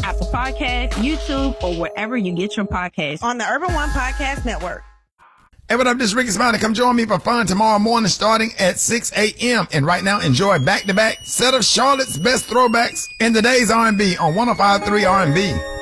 Apple Podcasts, YouTube, or wherever you get your podcasts. On the Urban One Podcast Network. Hey, what up? This is Ricky Smiley. Come join me for fun tomorrow morning starting at 6 a.m. And right now, enjoy back-to-back set of Charlotte's best throwbacks in the day's R&B on 105.3 R&B.